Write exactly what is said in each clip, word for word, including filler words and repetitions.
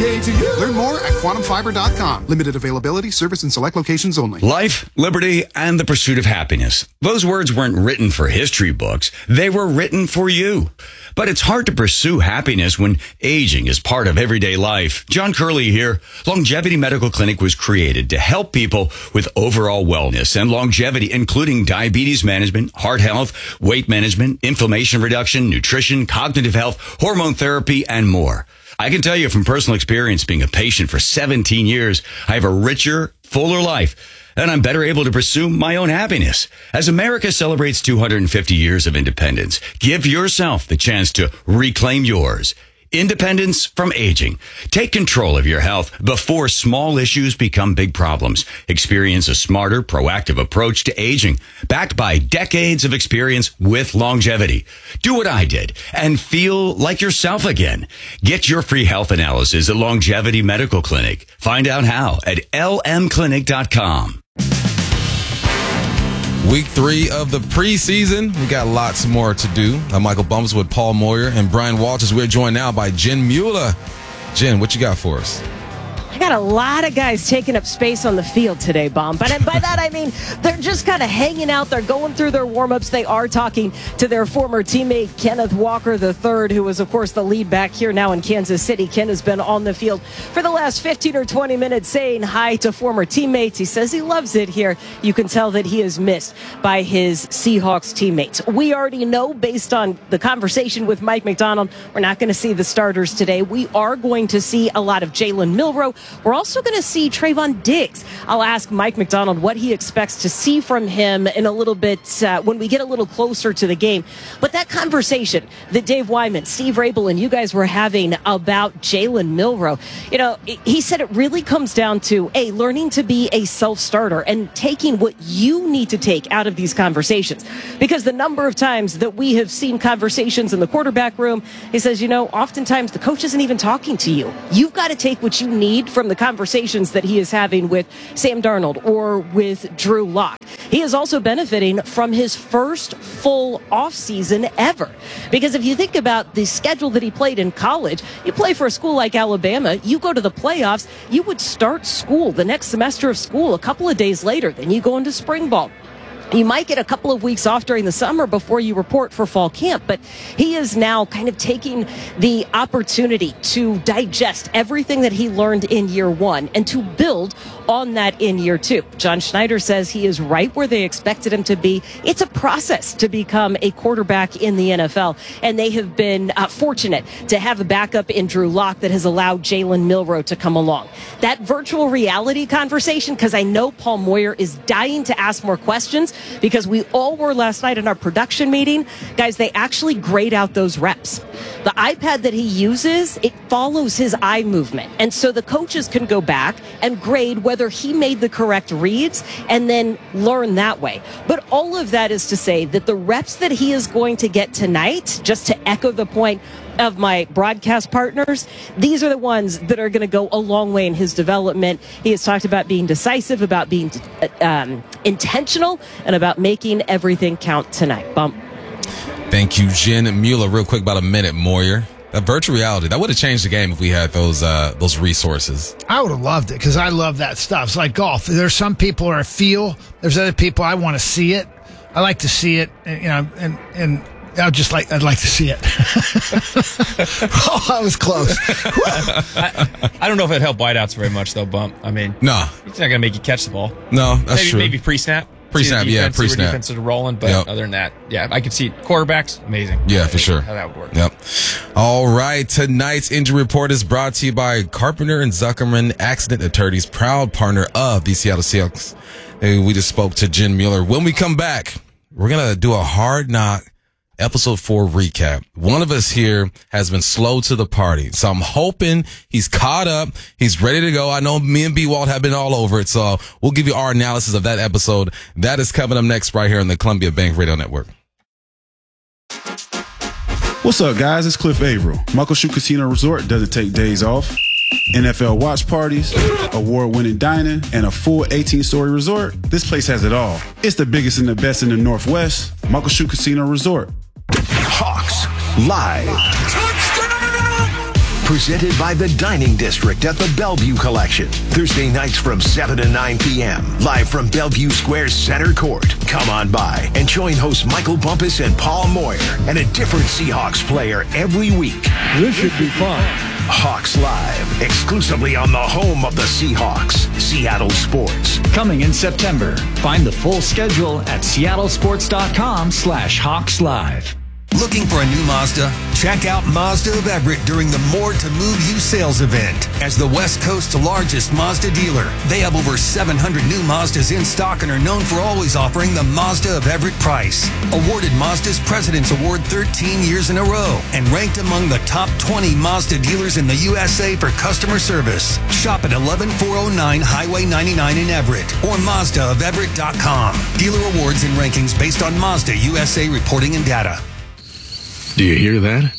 made to you. Learn more at quantum fiber dot com. Limited availability, service in select locations only. Life, liberty, and the pursuit of happiness. Those words weren't written for history books. They were written for you. But it's hard to pursue happiness when aging is part of everyday life. John Curley here. Longevity Medical Clinic was created to help people with overall wellness and longevity, including diabetes management, heart health, weight management, inflammation reduction, nutrition, cognitive health, hormone therapy, and more. I can tell you from personal experience, being a patient for seventeen years, I have a richer, fuller life. And I'm better able to pursue my own happiness. As America celebrates two hundred fifty years of independence, give yourself the chance to reclaim yours. Independence from aging. Take control of your health before small issues become big problems. Experience a smarter, proactive approach to aging, backed by decades of experience with longevity. Do what I did and feel like yourself again. Get your free health analysis at Longevity Medical Clinic. Find out how at L M clinic dot com. Week three of the preseason. We got lots more to do. I'm Michael Bumps with Paul Moyer and Brian Walters. We're joined now by Jen Mueller. Jen, what you got for us? I got a lot of guys taking up space on the field today, Bomb. But by that, I mean they're just kind of hanging out. They're going through their warm-ups. They are talking to their former teammate, Kenneth Walker the third, who was, of course, the lead back here now in Kansas City. Ken has been on the field for the last fifteen or twenty minutes saying hi to former teammates. He says he loves it here. You can tell that he is missed by his Seahawks teammates. We already know, based on the conversation with Mike Macdonald, we're not going to see the starters today. We are going to see a lot of Jalen Milroe. We're also going to see Trayvon Diggs. I'll ask Mike Macdonald what he expects to see from him in a little bit uh, when we get a little closer to the game. But that conversation that Dave Wyman, Steve Rabel, and you guys were having about Jalen Milroe, you know, he said it really comes down to, A, learning to be a self-starter and taking what you need to take out of these conversations. Because the number of times that we have seen conversations in the quarterback room, he says, you know, oftentimes the coach isn't even talking to you. You've got to take what you need from the conversations that he is having with Sam Darnold or with Drew Lock. He is also benefiting from his first full offseason ever. Because if you think about the schedule that he played in college, you play for a school like Alabama, you go to the playoffs, you would start school, the next semester of school, a couple of days later. Then you go into spring ball. You might get a couple of weeks off during the summer before you report for fall camp, but he is now kind of taking the opportunity to digest everything that he learned in year one and to build on that in year two. John Schneider says he is right where they expected him to be. It's a process to become a quarterback in the N F L, and they have been uh, fortunate to have a backup in Drew Lock that has allowed Jalen Milroe to come along. That virtual reality conversation, because I know Paul Moyer is dying to ask more questions, because we all were last night in our production meeting. Guys, they actually grade out those reps. The iPad that he uses, it follows his eye movement. And so the coaches can go back and grade whether he made the correct reads and then learn that way. But all of that is to say that the reps that he is going to get tonight, just to echo the point of my broadcast partners, these are the ones that are going to go a long way in his development. He has talked about being decisive, about being um, intentional, and about making everything count tonight. Bump. Thank you, Jen Mueller. Real quick, about a minute, Moyer. That virtual reality, that would have changed the game if we had those uh, those resources. I would have loved it because I love that stuff. It's like golf. There's some people where I feel. There's other people I want to see it. I like to see it, and, you know, and and I'd just like I'd like to see it. Oh, I was close. I, I don't know if it helped wideouts very much though, Bump. I mean, no, it's not gonna make you catch the ball. No, that's maybe, true. Maybe pre-snap. Pre-snap, yeah, defense, pre-snap. Defenses are rolling, but yep. Other than that, yeah, I could see quarterbacks, amazing. Yeah, for sure. How that would work. Yep. All right, tonight's injury report is brought to you by Carpenter and Zuckerman Accident Attorneys, proud partner of the Seattle Seahawks. And we just spoke to Jen Mueller. When we come back, we're gonna do a hard knock episode four recap. One of us here has been slow to the party, so I'm hoping he's caught up. He's ready to go. I know me and B. Walt have been all over it, so we'll give you our analysis of that episode. That is coming up next right here on the Columbia Bank Radio Network. What's up, guys? It's Cliff Averill. Muckleshoot Casino Resort doesn't take days off. N F L watch parties, award-winning dining, and a full eighteen-story resort. This place has it all. It's the biggest and the best in the Northwest. Muckleshoot Casino Resort. Hawks Live. Touchdown! presented by the Dining District at the Bellevue Collection. Thursday nights from seven to nine p.m. live from Bellevue Square's center court. Come on by and join hosts Michael Bumpus and Paul Moyer and a different Seahawks player every week. This should be fun. Hawks Live, exclusively on the home of the Seahawks, Seattle Sports. Coming in September. Find the full schedule at seattlesports.com slash Hawks Live. Looking for a new Mazda? Check out Mazda of Everett during the More to Move You sales event. As the West Coast's largest Mazda dealer, they have over seven hundred new Mazdas in stock and are known for always offering the Mazda of Everett price. Awarded Mazda's President's Award thirteen years in a row and ranked among the top twenty Mazda dealers in the U S A for customer service. Shop at eleven four oh nine Highway ninety-nine in Everett or Mazda of Everett dot com. Dealer awards and rankings based on Mazda U S A reporting and data. Do you hear that?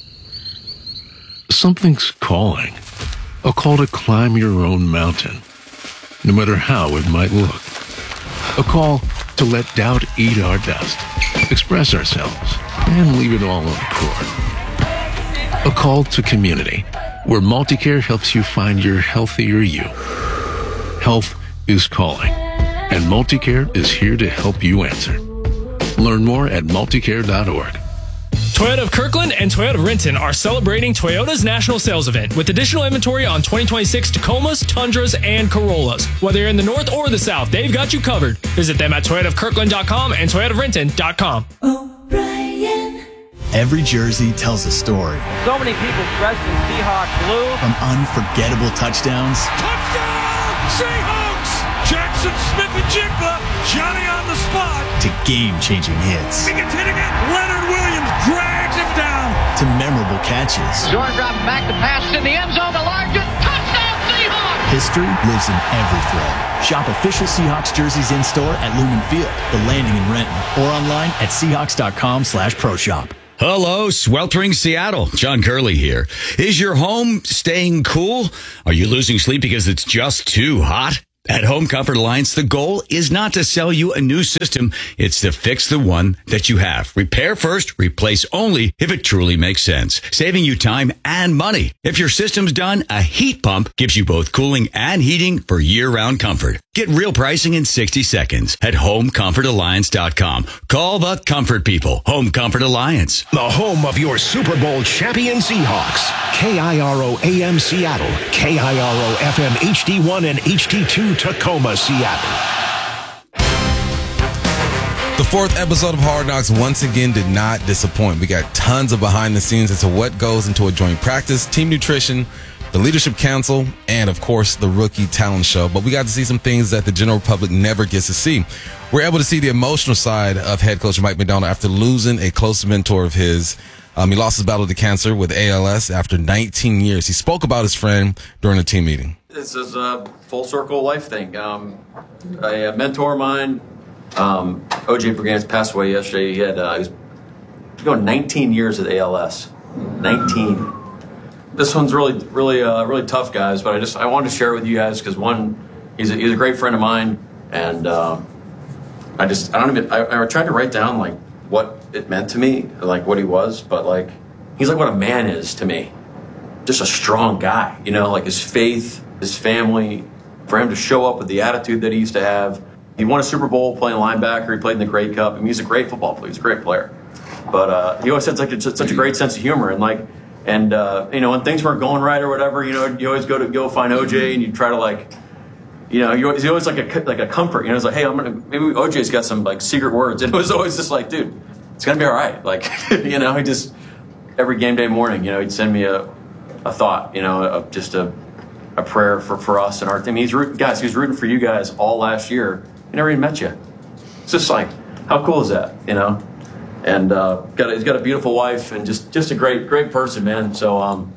Something's calling. A call to climb your own mountain, no matter how it might look. A call to let doubt eat our dust, express ourselves, and leave it all on the court. A call to community, where Multicare helps you find your healthier you. Health is calling, and Multicare is here to help you answer. Learn more at multicare dot org. Toyota of Kirkland and Toyota of Renton are celebrating Toyota's national sales event with additional inventory on twenty twenty-six Tacomas, Tundras, and Corollas. Whether you're in the north or the south, they've got you covered. Visit them at toyota of kirkland dot com and toyota of renton dot com. O'Brien. Every jersey tells a story. So many people dressed in Seahawks blue. From unforgettable touchdowns. Touchdown, Seahawks! Jackson Smith-Njigba, Johnny on the spot. To game-changing hits. He gets hitting it. Leonard Williams drags him down. To memorable catches. Jordan dropping back to pass in the end zone to Larkin. Touchdown Seahawks! History lives in every thread. Shop official Seahawks jerseys in-store at Lumen Field, The Landing in Renton, or online at seahawks dot com slash pro shop. Hello, sweltering Seattle. John Curley here. Is your home staying cool? Are you losing sleep because it's just too hot? At Home Comfort Alliance, the goal is not to sell you a new system. It's to fix the one that you have. Repair first, replace only if it truly makes sense, saving you time and money. If your system's done, a heat pump gives you both cooling and heating for year-round comfort. Get real pricing in sixty seconds at home comfort alliance dot com. Call the comfort people. Home Comfort Alliance. The home of your Super Bowl champion Seahawks. K I R O A M Seattle. K I R O F M H D one and H D two Tacoma, Seattle. The fourth episode of Hard Knocks once again did not disappoint. We got tons of behind the scenes into what goes into a joint practice, team nutrition, the Leadership Council, and of course the Rookie Talent Show. But we got to see some things that the general public never gets to see. We're able to see the emotional side of head coach Mike Macdonald after losing a close mentor of his. Um, he lost his battle to cancer with A L S after nineteen years. He spoke about his friend during a team meeting. This is a full circle life thing. Um, a, a mentor of mine, um, O J Brigance, passed away yesterday. He had uh, he was going nineteen years with A L S. nineteen. This one's really, really, uh, really tough, guys. But I just I wanted to share it with you guys because one, he's a, he's a great friend of mine, and uh, I just I don't even I, I tried to write down like what it meant to me, like what he was, but like he's like what a man is to me. Just a strong guy, you know, like his faith, his family, for him to show up with the attitude that he used to have. He won a Super Bowl playing linebacker. He played in the Grey Cup. I mean, he's a great football player. He's a great player. But uh, he always had such a, such a great sense of humor. And, like, and uh, you know, when things weren't going right or whatever, you know, you always go to go find O J and you try to, like, you know, you always, always like a like a comfort. You know, it's like, hey, I'm gonna maybe O J's got some, like, secret words. And it was always just like, dude, it's going to be all right. Like, you know, he just, every game day morning, you know, he'd send me a, a thought, you know, a, just a a prayer for, for us and our team. He's rooting, guys, he was rooting for you guys all last year. He never even met you. It's just like, how cool is that, you know? And uh, got a, he's got a beautiful wife and just, just a great, great person, man. So, um,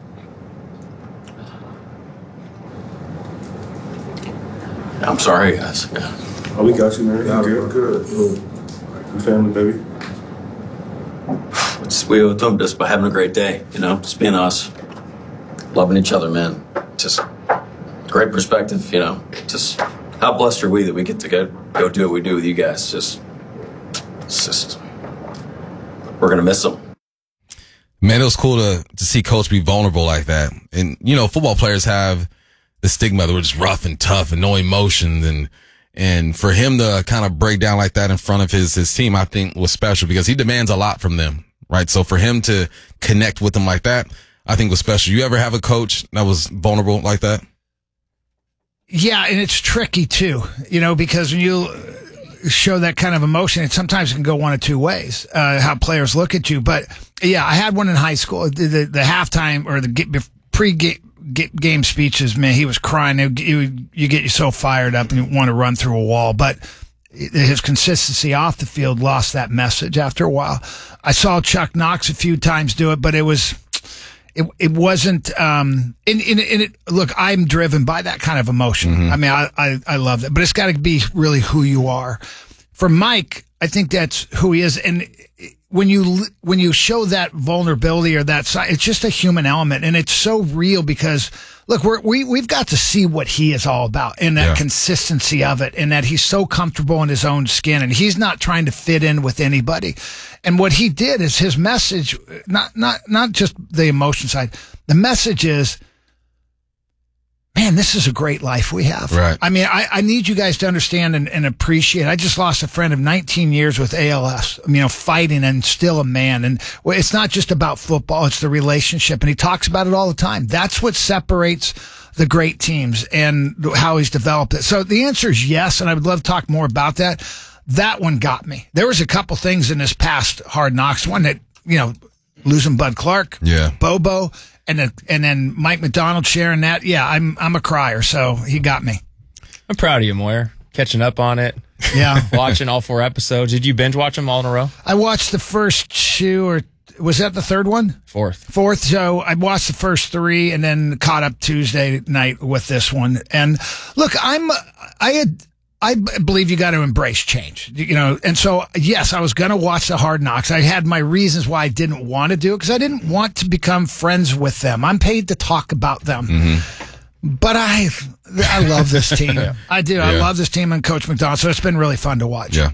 I'm sorry, guys. Yeah. Oh, we got you, man. Yeah, good. Good. Good family, baby. It's, we owe them just by having a great day, you know, just being us, loving each other, man. Just great perspective, you know. Just how blessed are we that we get to go go do what we do with you guys. Just, it's just, we're gonna miss them. Man, it was cool to, to see Coach be vulnerable like that. And, you know, football players have the stigma that we're just rough and tough and no emotions. And, and for him to kind of break down like that in front of his, his team, I think was special because he demands a lot from them, right? So for him to connect with them like that, I think was special. You ever have a coach that was vulnerable like that? Yeah, and it's tricky too, you know, because when you show that kind of emotion, it sometimes can go one of two ways, uh, how players look at you. But yeah, I had one in high school. The, the, the halftime or the pre-game speeches, man, he was crying. It, it, you get you so fired up and you want to run through a wall. But his consistency off the field lost that message after a while. I saw Chuck Knox a few times do it, but it was... It it wasn't, um, in, in, in it, look, I'm driven by that kind of emotion. Mm-hmm. I mean, I, I, I love that, but it's got to be really who you are. For Mike, I think that's who he is. And when you, when you show that vulnerability or that side, it's just a human element. And it's so real because look, we're, we, we've got to see what he is all about and that yeah. consistency of it and that he's so comfortable in his own skin and he's not trying to fit in with anybody. And what he did is his message, not, not, not just the emotion side. The message is, man, this is a great life we have. Right. I mean, I, I need you guys to understand and, and appreciate. I just lost a friend of nineteen years with A L S, you know, fighting and still a man. And it's not just about football. It's the relationship. And he talks about it all the time. That's what separates the great teams and how he's developed it. So the answer is yes. And I would love to talk more about that. That one got me. There was a couple things in this past Hard Knocks one that, you know, losing Bud Clark, yeah, Bobo, and then, and then Mike McDonald sharing that. Yeah, I'm I'm a crier, so he got me. I'm proud of you, Moyer. Catching up on it. Yeah. Watching all four episodes. Did you binge watch them all in a row? I watched the first two, or was that the third one? Fourth. Fourth. So I watched the first three and then caught up Tuesday night with this one. And look, I'm I had. I believe you got to embrace change, you know, and so, yes, I was going to watch the Hard Knocks. I had my reasons why I didn't want to do it because I didn't want to become friends with them. I'm paid to talk about them. Mm-hmm. But I I love this team. yeah. I do. Yeah. I love this team and Coach McDonald, so it's been really fun to watch. Yeah.